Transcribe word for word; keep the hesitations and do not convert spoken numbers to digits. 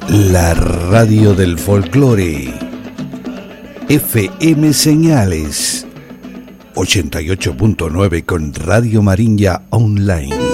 La radio del folclore. F M Señales ochenta y ocho punto nueve con Radio Mariña Online.